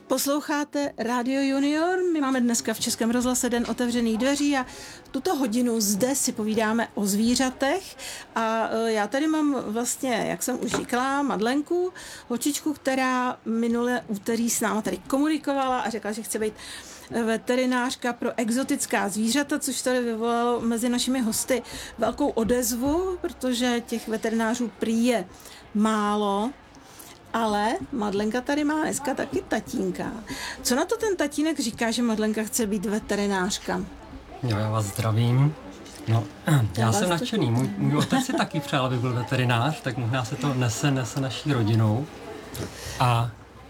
Posloucháte Radio Junior, my máme dneska v Českém rozhlase Den otevřených dveří a tuto hodinu zde si povídáme o zvířatech a já tady mám vlastně, jak jsem už říkala, Madlenku, holčičku, která minulé úterý s náma tady komunikovala a řekla, že chce být veterinářka pro exotická zvířata, což tady vyvolalo mezi našimi hosty velkou odezvu, protože těch veterinářů prý je málo. Ale Madlenka tady má dneska taky tatínka. Co na to ten tatínek říká, že Madlenka chce být veterinářka? Jo, já vás zdravím. No, já jsem nadšený. Můj otec si taky přál, aby byl veterinář, tak možná se to nese naší rodinou. A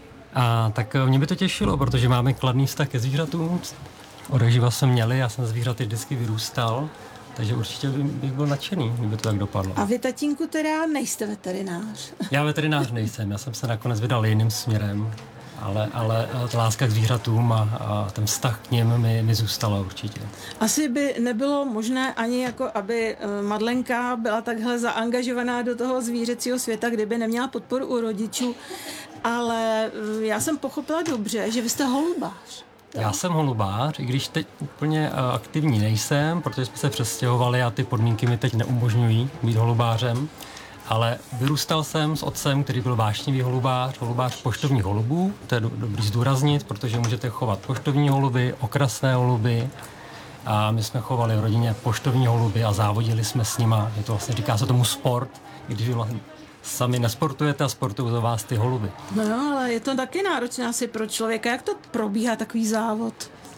tak mě by to těšilo, protože máme kladný vztah ke zvířatům. Odehživa jsme měli, já jsem zvířaty vždycky vyrůstal, takže určitě bych byl nadšený, kdyby to tak dopadlo. A vy, tatínku, teda nejste veterinář? Já veterinář nejsem, já jsem se nakonec vydal jiným směrem, ale ta láska k zvířatům a ten vztah k nim mi zůstala určitě. Asi by nebylo možné ani jako, aby Madlenka byla takhle zaangažovaná do toho zvířecího světa, kdyby neměla podporu u rodičů, ale já jsem pochopila dobře, že vy jste holubář. Já jsem holubář, i když teď úplně aktivní nejsem, protože jsme se přestěhovali a ty podmínky mi teď neumožňují být holubářem, ale vyrůstal jsem s otcem, který byl vášnivý holubář poštovních holubů, to je dobrý zdůraznit, protože můžete chovat poštovní holuby, okrasné holuby a my jsme chovali v rodině poštovní holuby a závodili jsme s nima, je to vlastně, říká se tomu sport, i když vlastně sami nesportujete a sportují za vás ty holuby. No jo, ale je to taky náročné asi pro člověka. Jak to probíhá takový závod?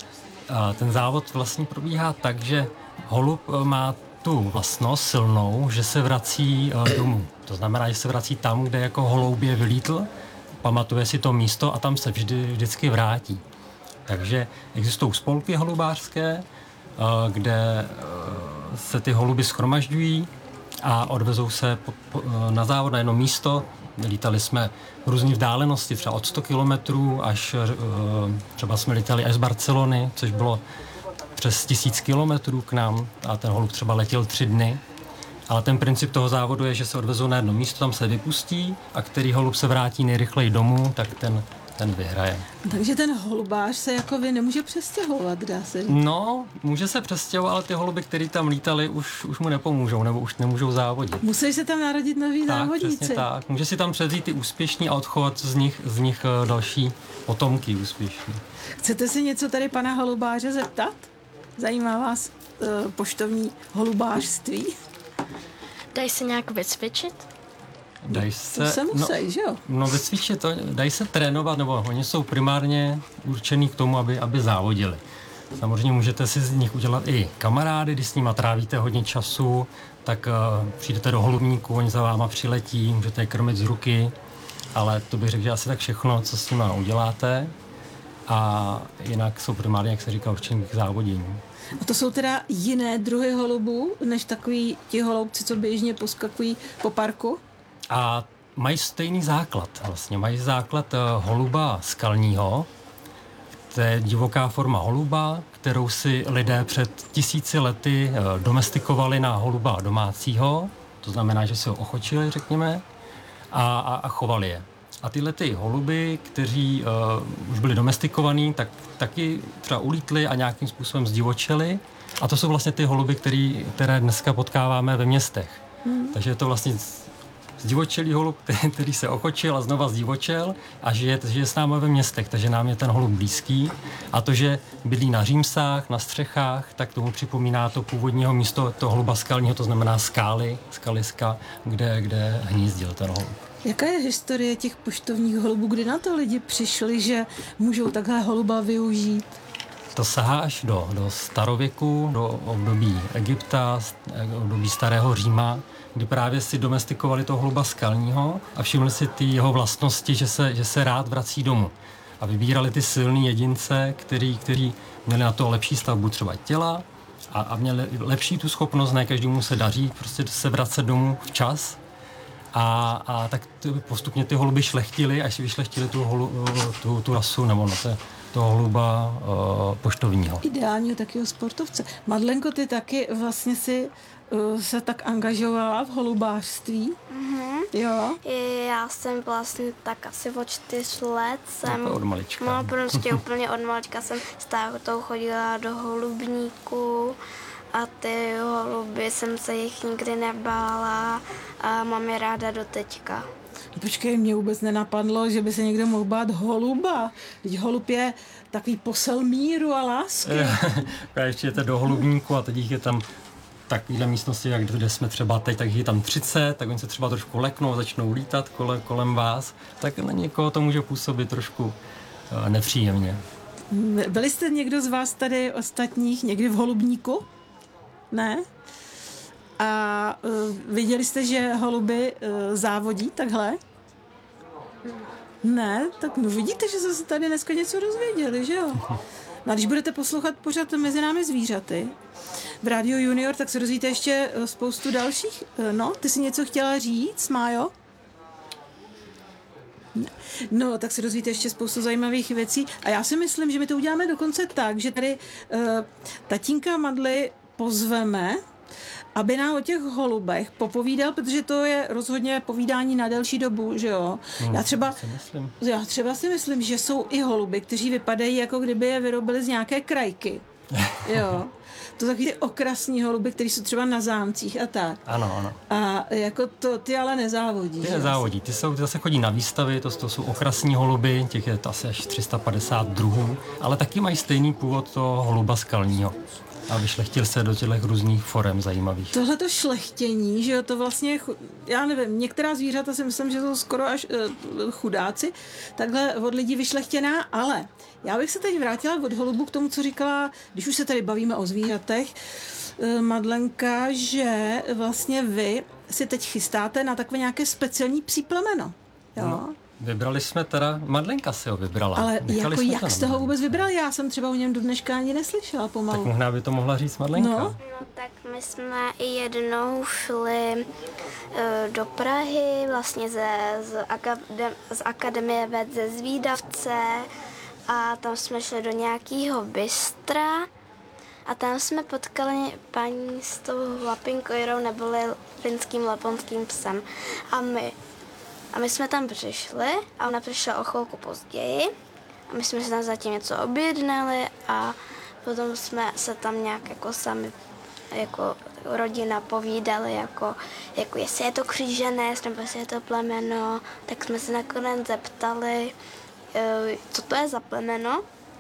Ten závod vlastně probíhá tak, že holub má tu vlastnost silnou, že se vrací domů. To znamená, že se vrací tam, kde jako holoubě vylítl, pamatuje si to místo a tam se vždycky vrátí. Takže existují spolky holubářské, kde se ty holuby shromažďují a odvezou se na závod na jedno místo. Lítali jsme v různé vzdálenosti, třeba od 100 kilometrů až třeba jsme lítali až z Barcelony, což bylo přes 1000 kilometrů k nám a ten holub třeba letěl 3 dny. Ale ten princip toho závodu je, že se odvezou na jedno místo, tam se vypustí a který holub se vrátí nejrychleji domů, tak ten vyhraje. Takže ten holubář se jako vy nemůže přestěhovat, dá se říct? No, může se přestěhovat, ale ty holuby, který tam lítali, už mu nepomůžou, nebo už nemůžou závodit. Musí se tam narodit noví závodníci. Přesně tak. Může si tam převzít ty úspěšní a odchovat z nich další potomky úspěšní. Chcete si něco tady pana holubáře zeptat? Zajímá vás poštovní holubářství? Dají se nějak vycvičit? Dají se, to se musí, že jo? No vycvičit to, dají se trénovat, nebo oni jsou primárně určený k tomu, aby závodili. Samozřejmě můžete si z nich udělat i kamarády, když s nima trávíte hodně času, tak přijdete do holubníku, oni za váma přiletí, můžete je krmit z ruky, ale to bych řekl, že asi tak všechno, co s nima uděláte. A jinak jsou primárně, jak se říká, určený k závodění. A to jsou teda jiné druhy holubů, než takový ti holoubci, co běžně poskakují po parku? A mají stejný základ. Vlastně mají základ holuba skalního. To je divoká forma holuba, kterou si lidé před 1000 lety domestikovali na holuba domácího. To znamená, že se ho ochočili, řekněme, a chovali je. A tyhle ty holuby, kteří už byli domestikovaní, tak taky třeba ulítli a nějakým způsobem zdivočeli. A to jsou vlastně ty holuby, které dneska potkáváme ve městech. Takže je to vlastně zdivočelý holub, který se ochočil a znova zdivočel a žije s námi ve městech, takže nám je ten holub blízký. A to, že bydlí na římsách, na střechách, tak tomu připomíná to původního místo toho holuba skalního, to znamená skaliska, kde hnízdil ten holub. Jaká je historie těch poštovních holubů? Kdy na to lidi přišli, že můžou takhle holuba využít? To sahá až do starověku, do období Egypta, období starého Říma, kdy právě si domestikovali toho holuba skalního a všimli si ty jeho vlastnosti, že se rád vrací domů. A vybírali ty silný jedince, kteří měli na to lepší stavbu třeba těla a měli lepší tu schopnost, ne každému se daří prostě se vracet domů včas. A tak postupně ty holuby šlechtily, až vyšlechtili tu rasu, nebo toho holuba poštovního. Ideálního takového sportovce. Madlenko, ty taky vlastně si se tak angažovala v holubářství? Mhm. Jo. Já jsem vlastně tak asi od 4 let jsem... Od malička. No, prostě úplně od malička jsem s tátou chodila do holubníku a ty holuby jsem se jich nikdy nebála a mám je ráda do teďka. Počkej, mě vůbec nenapadlo, že by se někdo mohl bát holuba. Teď holub je takový posel míru a lásky. Ještě jdete do holubníku a teď jich je tam takovýhle místnosti, jak kde jsme třeba teď, tak jich je tam 30, tak oni se třeba trošku leknou, začnou lítat kolem vás, tak na někoho to může působit trošku nepříjemně. Byli jste někdo z vás tady ostatních někdy v holubníku? Ne? A viděli jste, že holuby závodí takhle? Ne? Tak no vidíte, že jste se tady dneska něco dozvěděli, že jo? No a když budete poslouchat pořád Mezi námi zvířaty v Rádiu Junior, tak se dozvíte ještě spoustu dalších. No, ty jsi něco chtěla říct, Májo? No, tak se dozvíte ještě spoustu zajímavých věcí. A já si myslím, že my to uděláme dokonce tak, že tady tatínka Madly pozveme, aby nám o těch holubech popovídal, protože to je rozhodně povídání na delší dobu, že jo. Já třeba si myslím, že jsou i holuby, kteří vypadají, jako kdyby je vyrobili z nějaké krajky. Jo. To takový ty okrasní holuby, které jsou třeba na zámcích a tak. Ano. A jako to, ty ale nezávodí. Ty nezávodí, ty zase chodí na výstavy, to jsou okrasní holuby, těch je to asi až 350 druhů, ale taky mají stejný původ toho holuba skalního. A vyšlechtil se do těch různých forem zajímavých. Tohleto šlechtění, že jo, to vlastně, já nevím, některá zvířata si myslím, že jsou skoro až chudáci, takhle od lidí vyšlechtěná, ale já bych se teď vrátila od holubu k tomu, co říkala, když už se tady bavíme o zvířatech, Madlenka, že vlastně vy si teď chystáte na takové nějaké speciální psí plemeno. Jo? No. Vybrali jsme teda, Madlenka si ho vybrala. Ale jako jak jste ho vůbec vybrali? Já jsem třeba o něm do dneška ani neslyšela pomalu. Tak možná by to mohla říct Madlenka. No, tak my jsme i jednou šli do Prahy, vlastně z Akademie věd ze Zvídavce a tam jsme šli do nějakého bystra a tam jsme potkali paní s tou lapinkou, neboli finským laponským psem. A my jsme tam přišli a ona přišla o chvilku později a my jsme si tam zatím něco objednali a potom jsme se tam nějak jako sami jako rodina povídali, jako jestli je to kříženec nebo jestli je to plemeno, tak jsme se nakonec zeptali, co to je za plemeno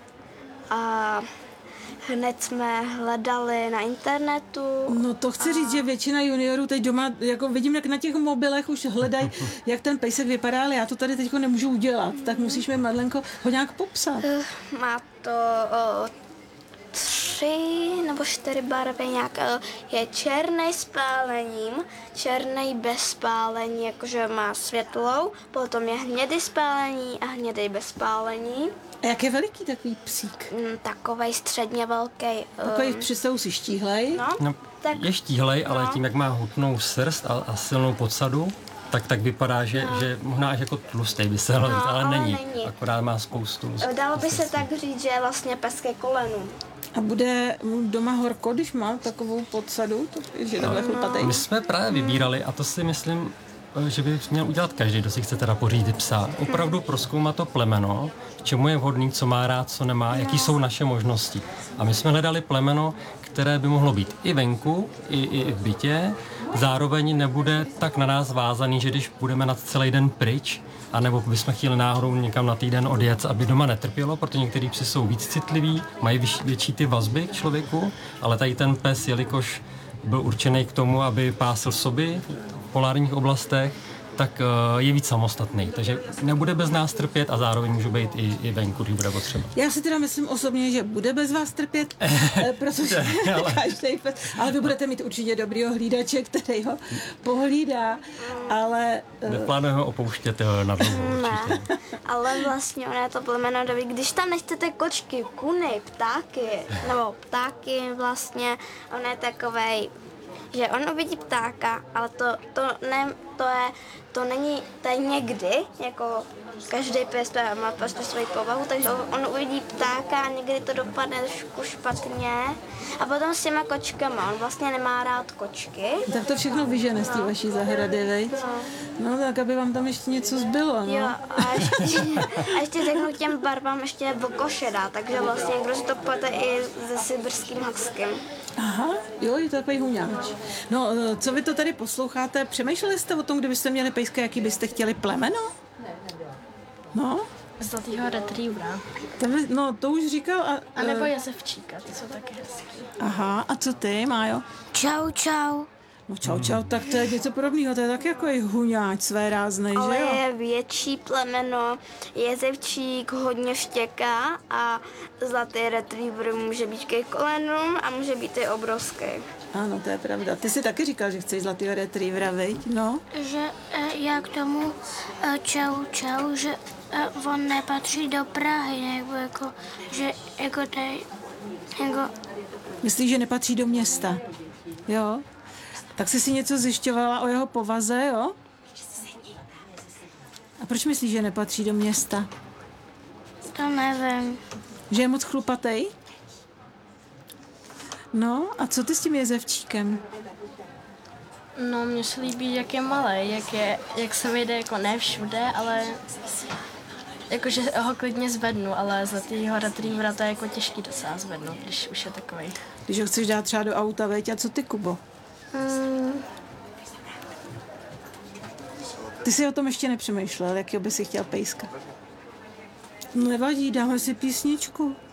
a hned jsme hledali na internetu. No to chci říct, že většina juniorů teď doma, jako vidím, jak na těch mobilech už hledají, jak ten pejsek vypadá, ale já to tady teďko nemůžu udělat, tak musíš mi, Madlenko, ho nějak popsat. Má to 3 nebo 4 barvy nějak. Je černý s pálením, černý bez spálení, jakože má světlou, potom je hnědý s pálení a hnědý bez pálení. A jak je veliký takový psík? Takovej středně velký. Takový v představu si štíhlej? No, tak, je štíhlej, ale tím, jak má hutnou srst a silnou podsadu, tak vypadá, že možná až jako tlustej by se dalo říct, ale není. Akorát má spoustu. Dalo by se tak říct, že je vlastně pes ke kolenu. A bude doma horko, když má takovou podsadu, že takhle chlupatej? My jsme právě vybírali, a to si myslím, že by měl udělat každý, kdo si chce teda pořídit psa. Opravdu prozkoumat to plemeno, čemu je vhodný, co má rád, co nemá, jaký jsou naše možnosti. A my jsme hledali plemeno, které by mohlo být i venku, i v bytě. Zároveň nebude tak na nás vázaný, že když budeme na celý den pryč, anebo bychom chtěli náhodou někam na týden odjet, aby doma netrpělo, protože některý psi jsou víc citliví, mají větší ty vazby k člověku, ale tady ten pes, jelikož byl určený k tomu, aby pásl soby v polárních oblastech, tak je víc samostatný. Takže nebude bez nás trpět a zároveň může být i venku, když bude potřeba. Já si teda myslím osobně, že bude bez vás trpět, protože každý pes, ale vy budete mít určitě dobrýho hlídače, který ho pohlídá, ale... Neplánujeme ho opouštět na dlouho určitě. Ne, ale vlastně ono je to plemeno dobrý. Když tam nechcete kočky, kuny, ptáky vlastně, on je takovej, že on uvidí ptáka, ale to to je někdy, jako každý pes má prostě svoji povahu, takže on uvidí ptáka a někdy to dopadne trošku špatně. A potom s těma kočkama, on vlastně nemá rád kočky. Tak to všechno vyžene z té vaší zahrady, veď? No tak, aby vám tam ještě něco zbylo, no. Jo, a ještě řeknu k těm barvám ještě vlkošedá, takže vlastně kdo si to pojete i se sibirským huskem. Aha, jo, je to takový huňáč. No, co vy to tady posloucháte? Přemýšleli jste o tom, kdybyste měli pejska, jaký byste chtěli plemeno? No? Zlatýho retrievera. No, to už říkal. A nebo jezevčíka, ty jsou taky hezký. Aha, a co ty, Májo? Čau, čau. No čau, tak to je něco podobného, to je taky jako huňáč své ráznej, Ale že jo? je větší plemeno, jezevčík hodně štěká a zlatý retriever může být ke kolenům a může být i obrovský. Ano, to je pravda. Ty jsi taky říkal, že chceš zlatýho retrievera, viď? No? Že já k tomu čau, že on nepatří do Prahy, nebo jako, že jako tady, jako... Myslíš, že nepatří do města? Jo? Tak jsi si něco zjišťovala o jeho povaze, jo? A proč myslíš, že nepatří do města? To nevím. Že je moc chlupatej? No, a co ty s tím jezevčíkem? No, mně se líbí, jak je malý, jak se vejde jako ne všude, ale jakože ho klidně zvednu, ale zlatýho retrievera to je jako těžký docela zvednout, když už je takovej. Když ho chceš dát třeba do auta, veď? A co ty, Kubo? Ty jsi o tom ještě nepřemýšlel, jakýho by si chtěl pejska? No nevadí, dáme si písničku.